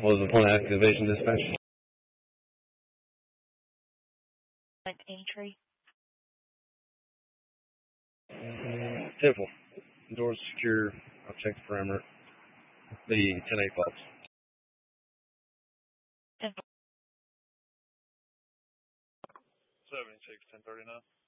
What was the point of activation dispatch? Like entry. Temple. Doors secure. I'll check the perimeter. The 10-8 box. 10. 76, 1039.